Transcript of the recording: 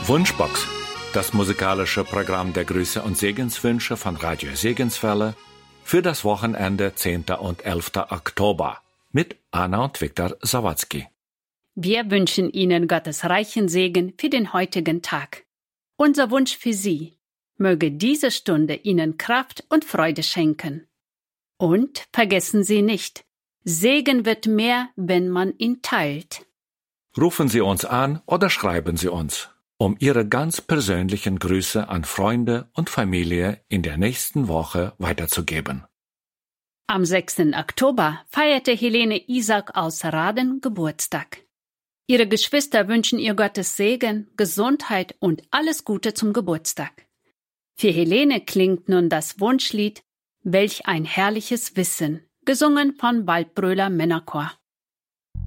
Wunschbox, das musikalische Programm der Grüße und Segenswünsche von Radio Segenswelle für das Wochenende 10. und 11. Oktober mit Anna und Viktor Sawatzki. Wir wünschen Ihnen Gottes reichen Segen für den heutigen Tag. Unser Wunsch für Sie: möge diese Stunde Ihnen Kraft und Freude schenken. Und vergessen Sie nicht, Segen wird mehr, wenn man ihn teilt. Rufen Sie uns an oder schreiben Sie uns, um Ihre ganz persönlichen Grüße an Freunde und Familie in der nächsten Woche weiterzugeben. Am 6. Oktober feierte Helene Isaac aus Raden Geburtstag. Ihre Geschwister wünschen ihr Gottes Segen, Gesundheit und alles Gute zum Geburtstag. Für Helene klingt nun das Wunschlied »Welch ein herrliches Wissen«, gesungen von Waldbröler Männerchor.